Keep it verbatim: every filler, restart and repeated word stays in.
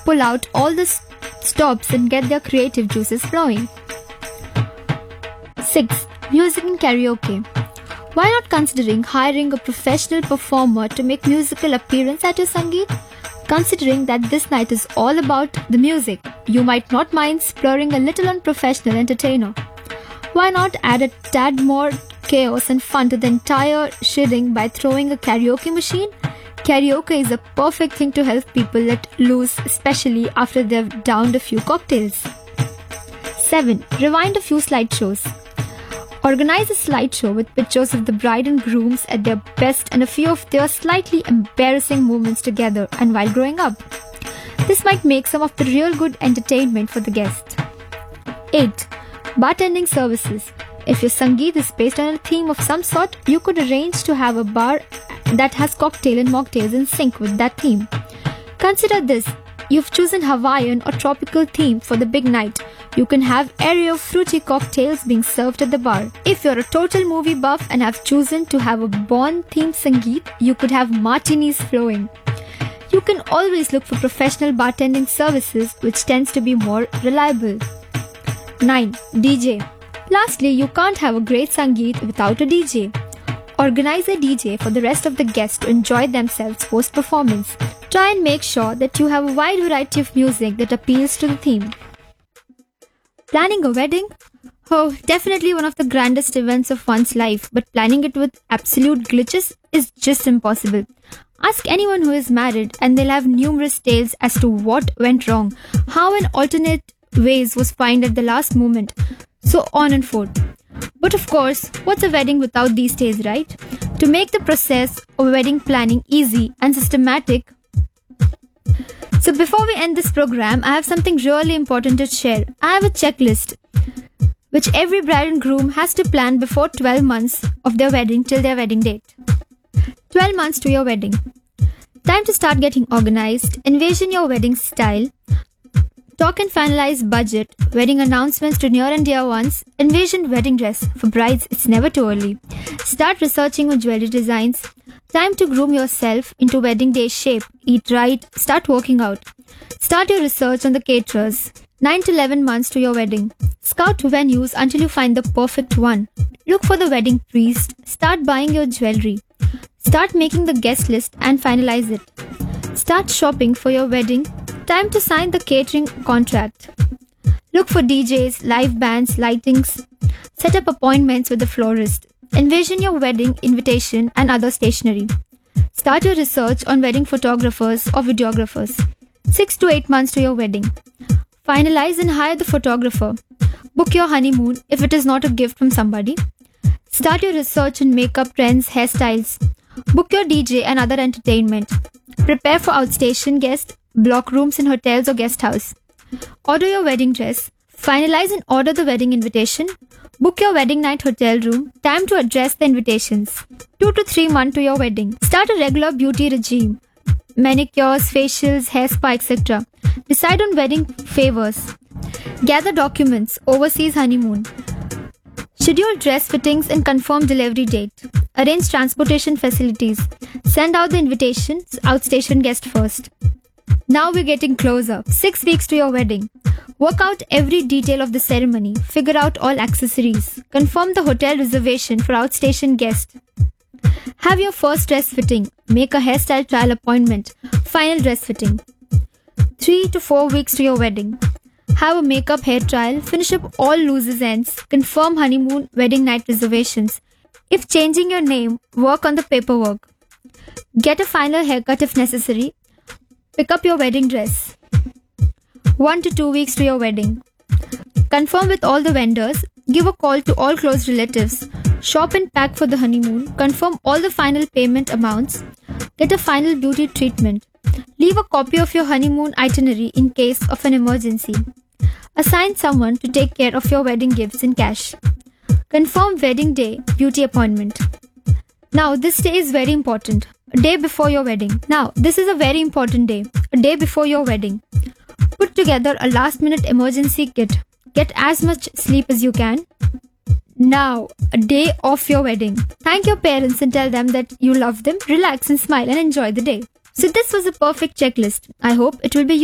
pull out all the s- stops and get their creative juices flowing. six. Music and karaoke. Why not considering hiring a professional performer to make musical appearance at your Sangeet? Considering that this night is all about the music, you might not mind splurging a little on professional entertainer. Why not add a tad more chaos and fun to the entire shirring by throwing a karaoke machine? Karaoke is a perfect thing to help people let loose, especially after they've downed a few cocktails. seven. Rewind a few slideshows. Organize a slideshow with pictures of the bride and grooms at their best and a few of their slightly embarrassing moments together and while growing up. This might make some of the real good entertainment for the guests. eight. Bartending services. If your Sangeet is based on a theme of some sort, you could arrange to have a bar that has cocktail and mocktails in sync with that theme. Consider this. You've chosen Hawaiian or tropical theme for the big night. You can have area of fruity cocktails being served at the bar. If you're a total movie buff and have chosen to have a Bond-themed Sangeet, you could have martinis flowing. You can always look for professional bartending services, which tends to be more reliable. nine. D J. Lastly, you can't have a great Sangeet without a D J. Organize a D J for the rest of the guests to enjoy themselves post-performance. Try and make sure that you have a wide variety of music that appeals to the theme. Planning a wedding? Oh, definitely one of the grandest events of one's life, but planning it with absolute glitches is just impossible. Ask anyone who is married and they'll have numerous tales as to what went wrong, how an alternate ways was found at the last moment, so on and forth. But of course, what's a wedding without these days, right? To make the process of wedding planning easy and systematic. So before we end this program, I have something really important to share. I have a checklist which every bride and groom has to plan before twelve months of their wedding till their wedding date. twelve months to your wedding. Time to start getting organized, envision your wedding style, talk and finalize budget, wedding announcements to near and dear ones, envision wedding dress. For brides, it's never too early. Start researching on jewelry designs. Time to groom yourself into wedding day shape. Eat right, start working out. Start your research on the caterers. nine to eleven months to your wedding. Scout venues until you find the perfect one. Look for the wedding priest. Start buying your jewelry. Start making the guest list and finalize it. Start shopping for your wedding. Time to sign the catering contract. Look for D Js, live bands, lightings. Set up appointments with the florist. Envision your wedding invitation and other stationery. Start your research on wedding photographers or videographers. six to eight months to your wedding. Finalize and hire the photographer. Book your honeymoon if it is not a gift from somebody. Start your research on makeup trends, hairstyles. Book your D J and other entertainment. Prepare for outstation guests, block rooms in hotels or guest house. Order your wedding dress. Finalize and order the wedding invitation. Book your wedding night hotel room. Time to address the invitations. Two to three months to your wedding. Start a regular beauty regime. Manicures, facials, hair spa, et cetera. Decide on wedding favors. Gather documents. Overseas honeymoon. Schedule dress fittings and confirm delivery date. Arrange transportation facilities. Send out the invitations, outstation guest first. Now we're getting closer. Six weeks to your wedding. Work out every detail of the ceremony. Figure out all accessories. Confirm the hotel reservation for outstation guest. Have your first dress fitting. Make a hairstyle trial appointment. Final dress fitting. Three to four weeks to your wedding. Have a makeup hair trial. Finish up all loose ends. Confirm honeymoon wedding night reservations. If changing your name, work on the paperwork. Get a final haircut if necessary. Pick up your wedding dress. One to two weeks to your wedding. Confirm with all the vendors. Give a call to all close relatives. Shop and pack for the honeymoon. Confirm all the final payment amounts. Get a final beauty treatment. Leave a copy of your honeymoon itinerary in case of an emergency. Assign someone to take care of your wedding gifts in cash. Confirm wedding day beauty appointment. Now, this day is very important. A day before your wedding. Now, this is a very important day. A day before your wedding. Put together a last-minute emergency kit. Get as much sleep as you can. Now, a day of your wedding. Thank your parents and tell them that you love them. Relax and smile and enjoy the day. So this was a perfect checklist. I hope it will be